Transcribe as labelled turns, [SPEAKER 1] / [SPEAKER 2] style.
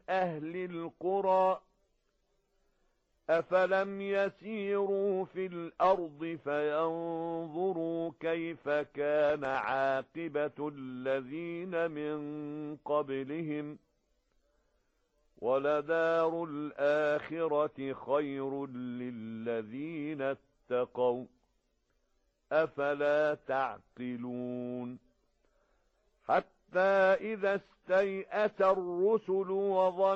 [SPEAKER 1] أهل القرى أفلم يسيروا في الأرض فينظروا كيف كان عاقبة الذين من قبلهم ولدار الآخرة خير للذين اتقوا أفلا تعقلون حتى إذا استيأس الرسل وظنوا